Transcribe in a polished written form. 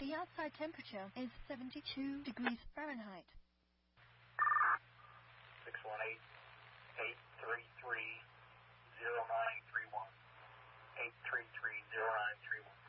The outside temperature is 72 degrees Fahrenheit. 618-833-0931. 833-0931.